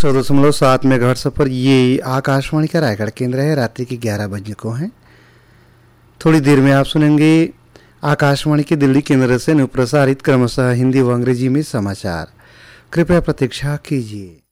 100.7 megahertz पर ये आकाशवाणी का रायगढ़ केंद्र है। रात्रि के 11 बजने को हैं। थोड़ी देर में आप सुनेंगे आकाशवाणी के दिल्ली केंद्र से प्रसारित क्रमशः हिंदी व अंग्रेजी में समाचार। कृपया प्रतीक्षा कीजिए।